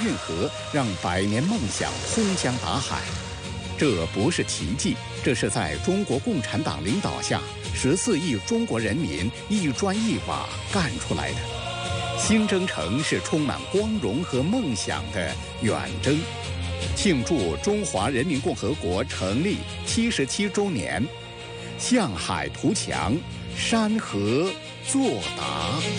运河，让百年梦想松江打海。这不是奇迹，这是在中国共产党领导下，14亿中国人民一砖一瓦干出来的。新征程是充满光荣和梦想的远征。庆祝中华人民共和国成立77周年，向海图强，山河作答。